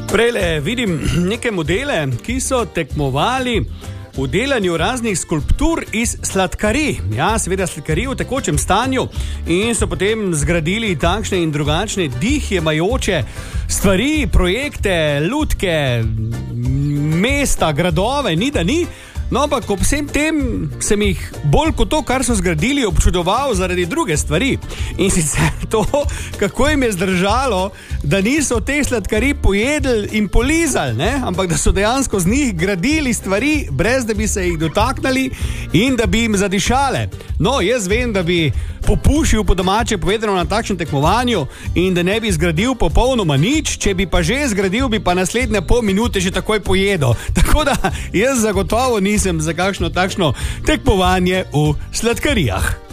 Prejle vidim neke modele, ki so tekmovali v delanju raznih skulptur iz sladkarij. Ja, seveda sladkarij v tekočem stanju in so potem zgradili takšne in drugačne dihjemajoče stvari, projekte, lutke, mesta, gradove, ni da ni. No, ampak ob vsem tem sem jih bolj kot to, kar so zgradili, občudoval zaradi druge stvari. In sicer to, kako jim je zdržalo, da niso te sladkarij pojedli in polizali, ne? Ampak da so dejansko z njih gradili stvari, brez da bi se jih dotaknili in da bi jim zadišale. No, jaz vem, da bi popušil po domače povedano na takšnem tekmovanju in da ne bi zgradil popolnoma nič, če bi pa že zgradil, bi pa naslednje pol minute že takoj pojedel. Tako da jaz zagotovo nisem za kakšno takšno tekmovanje v sladkarijah.